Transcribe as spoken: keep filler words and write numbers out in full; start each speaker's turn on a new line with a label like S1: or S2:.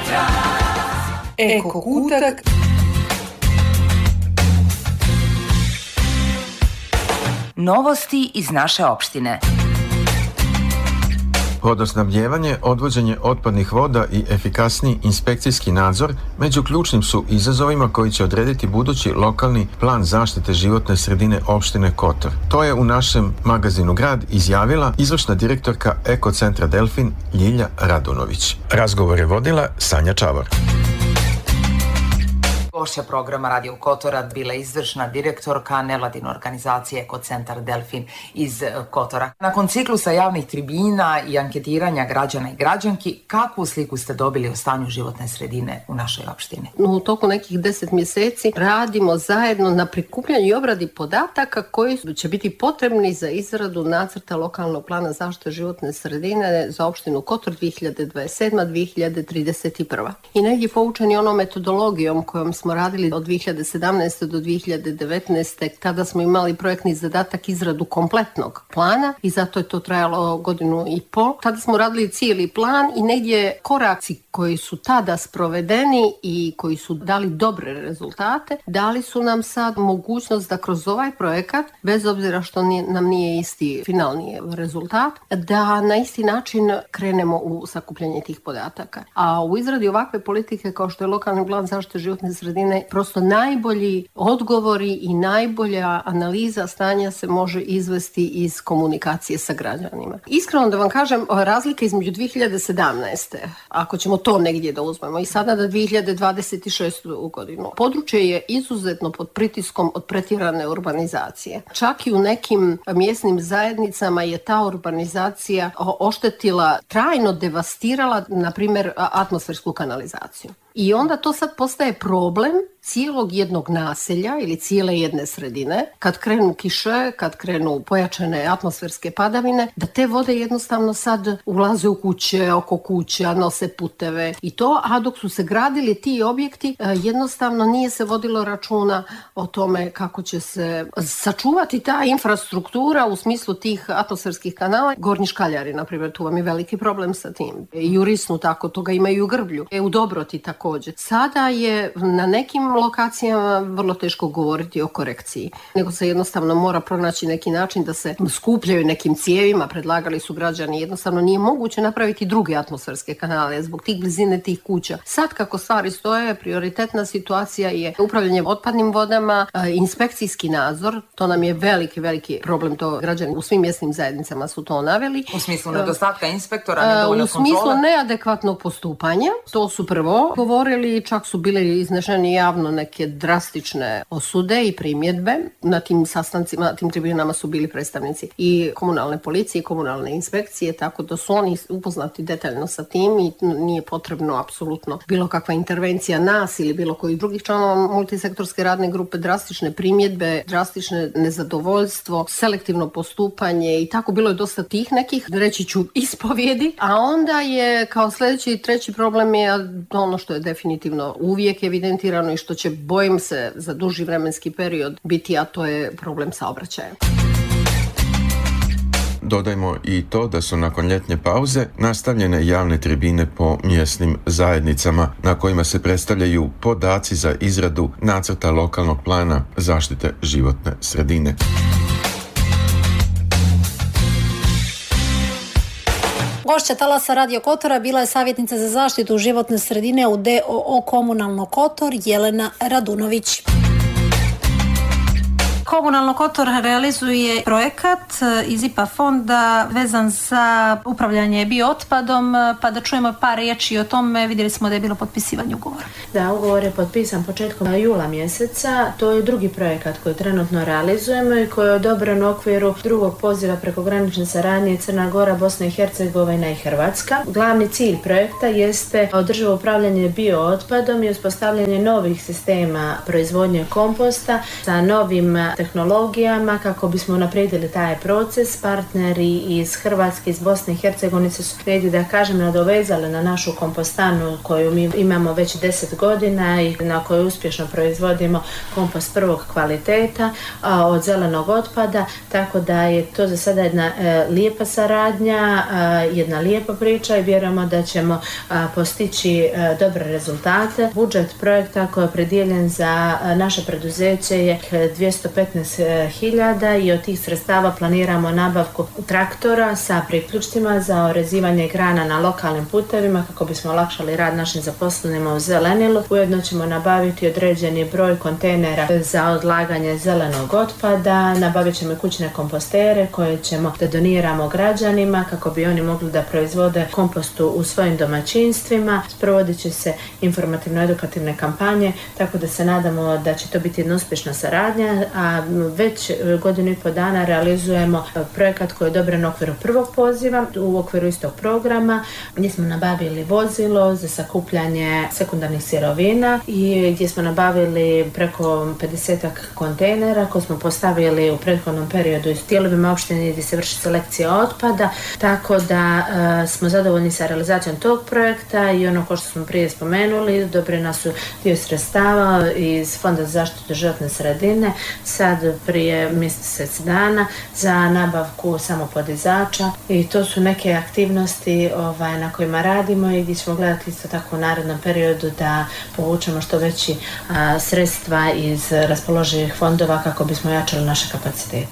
S1: Eko kutak. Novosti iz naše opštine.
S2: Vodosnabdijevanje, odvođenje otpadnih voda i efikasniji inspekcijski nadzor među ključnim su izazovima koji će odrediti budući lokalni plan zaštite životne sredine opštine Kotor. To je u našem magazinu Grad izjavila izvršna direktorka Eko centra Delfin Ljilja Radunović. Razgovor je vodila Sanja Čavor.
S3: Gošća programa Radio Kotora bila izvršna direktorka nevladine organizacije Eko centar Delfin iz Kotora. Nakon ciklusa javnih tribina i anketiranja građana i građanki, kakvu sliku ste dobili o stanju životne sredine u našoj opštini?
S4: U toku nekih deset mjeseci radimo zajedno na prikupljanju i obradi podataka koji će biti potrebni za izradu nacrta lokalnog plana zaštite životne sredine za opštinu Kotor dvije hiljade dvadeset sedma do dvije hiljade trideset prva. I negdje poučeni onom metodologijom kojom smo radili od dvije hiljade sedamnaeste do dvije hiljade devetnaeste. Tada smo imali projektni zadatak izradu kompletnog plana i zato je to trajalo godinu i pol. Tada smo radili cijeli plan i negdje koraci koji su tada sprovedeni i koji su dali dobre rezultate, dali su nam sad mogućnost da kroz ovaj projekat, bez obzira što nam nije isti finalni rezultat, da na isti način krenemo u sakupljanje tih podataka. A u izradi ovakve politike kao što je lokalni plan zaštite životne sredine, prosto najbolji odgovori i najbolja analiza stanja se može izvesti iz komunikacije sa građanima. Iskreno da vam kažem, razlika između dvije hiljade sedamnaeste. ako ćemo to negdje da uzmemo, i sada na dvije hiljade dvadeset šestu godinu. Područje je izuzetno pod pritiskom od pretjerane urbanizacije. Čak i u nekim mjesnim zajednicama je ta urbanizacija oštetila, trajno devastirala, na primjer, atmosfersku kanalizaciju. I onda to sad postaje problem cijelog jednog naselja ili cijele jedne sredine, kad krenu kiše, kad krenu pojačane atmosferske padavine, da te vode jednostavno sad ulaze u kuće, oko kuća, nose puteve i to, a dok su se gradili ti objekti, jednostavno nije se vodilo računa o tome kako će se sačuvati ta infrastruktura u smislu tih atmosferskih kanala. Gornji Škaljari, na primjer, tu vam je veliki problem sa tim. I u Risnu tako, toga imaju i u Grblju, e, u Dobroti također. Sada je na nekim lokacijama vrlo teško govoriti o korekciji, nego se jednostavno mora pronaći neki način da se skupljaju nekim cijevima, predlagali su građani, jednostavno nije moguće napraviti druge atmosferske kanale zbog tih blizine tih kuća. Sad kako stvari stoje, prioritetna situacija je upravljanje otpadnim vodama, inspekcijski nadzor, to nam je veliki, veliki problem, to građani u svim mjesnim zajednicama su to naveli.
S3: U smislu nedostatka inspektora, nedovoljno kontrole?
S4: U smislu neadekvatnog postupanja, to su prvo govorili, čak su bili iznešeni javno neke drastične osude i primjedbe. Na tim sastancima, na tim tribunama su bili predstavnici i komunalne policije i komunalne inspekcije, tako da su oni upoznati detaljno sa tim i nije potrebno apsolutno bilo kakva intervencija nas ili bilo kojih drugih članova multisektorske radne grupe. Drastične primjedbe, drastične nezadovoljstvo, selektivno postupanje i tako bilo je dosta tih nekih, reći ću, ispovjedi. A onda je kao sljedeći i treći problem je ono što je definitivno uvijek evidentirano i što će, bojim se, za duži vremenski period biti, a to je problem saobraćaja.
S2: Dodajmo i to da su nakon ljetnje pauze nastavljene javne tribine po mjesnim zajednicama na kojima se predstavljaju podaci za izradu nacrta lokalnog plana zaštite životne sredine.
S5: Gošća talasa Radio Kotora bila je savjetnica za zaštitu životne sredine u D O O Komunalno Kotor Jelena Radunović. Komunalno Kotor realizuje projekat iz I P A fonda vezan za upravljanje biootpadom, pa da čujemo par riječi o tome. Vidjeli smo da je bilo potpisivanje ugovora.
S6: Da, ugovor je potpisan početkom jula mjeseca. To je drugi projekat koji trenutno realizujemo i koji je odobren u okviru drugog poziva prekogranične saradnje Crna Gora, Bosna i Hercegovina i Hrvatska. Glavni cilj projekta jeste održivo upravljanje biootpadom i uspostavljanje novih sistema proizvodnje komposta sa novim tehnologijama kako bismo unaprijedili taj proces. Partneri iz Hrvatske, iz Bosne i Hercegovine su negdje, da kažem, nadovezali na našu kompostanu koju mi imamo već deset godina i na kojoj uspješno proizvodimo kompost prvog kvaliteta a, od zelenog otpada, tako da je to za sada jedna e, lijepa saradnja, a, jedna lijepa priča i vjerujemo da ćemo a, postići a, dobre rezultate. Budžet projekta koji je predijeljen za a, naše preduzeće je dvjesto petnaest hiljada i od tih sredstava planiramo nabavku traktora sa priključcima za orezivanje grana na lokalnim putevima kako bismo olakšali rad našim zaposlenima u zelenilu. Ujedno ćemo nabaviti određeni broj kontejnera za odlaganje zelenog otpada, nabavit ćemo kućne kompostere koje ćemo da doniramo građanima kako bi oni mogli da proizvode kompostu u svojim domaćinstvima. Sprovodit će se informativno-edukativne kampanje, tako da se nadamo da će to biti jedna uspješna saradnja, a već godinu i po dana realizujemo projekat koji je odobren u okviru prvog poziva, u okviru istog programa, gdje smo nabavili vozilo za sakupljanje sekundarnih sirovina i gdje smo nabavili preko pedesetak kontejnera koje smo postavili u prethodnom periodu iz dijelovima opštine gdje se vrši selekcija otpada, tako da e, smo zadovoljni sa realizacijom tog projekta i ono ko što smo prije spomenuli, odobrena su dio sredstava iz Fonda za zaštitu životne sredine sad prije mjesec dana za nabavku samopodizača i to su neke aktivnosti ovaj, na kojima radimo i gdje ćemo gledati isto tako u narednom periodu da povučemo što veći a, sredstva iz raspoloživih fondova kako bismo jačali naše kapacitete.